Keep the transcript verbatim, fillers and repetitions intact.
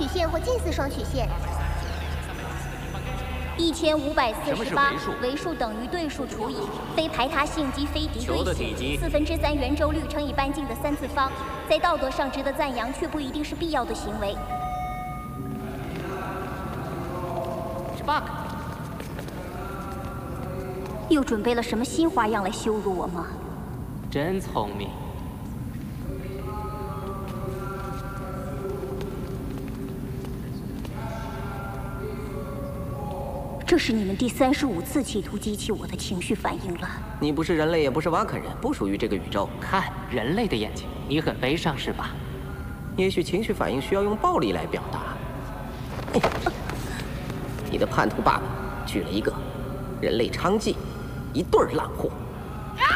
曲线或近似双曲线。 一千五百四十八，为数等于对数除以非排他性及非敌对性四分之三圆周率乘以半径的三次方，在道德上值得赞扬，却不一定是必要的行为。 是 bug。 又准备了什么新花样来羞辱我吗？ 真聪明。 这是你们第三十五次企图激起我的情绪反应了。 你不是人类，也不是瓦肯人，不属于这个宇宙。 看人类的眼睛，你很悲伤是吧？ 也许情绪反应需要用暴力来表达。你的叛徒爸爸娶了一个人类娼妓，一对儿烂货。